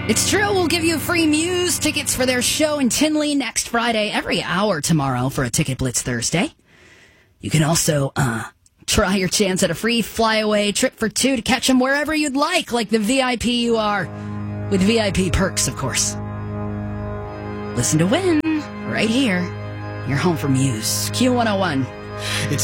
It's true. We'll give you free Muse tickets for their show in Tinley next Friday, every hour tomorrow for a Ticket Blitz Thursday. You can also try your chance at a free flyaway trip for two to catch them wherever you'd like the VIP you are, with VIP perks, of course. Listen to win right here. You're home for Muse. Q101. It's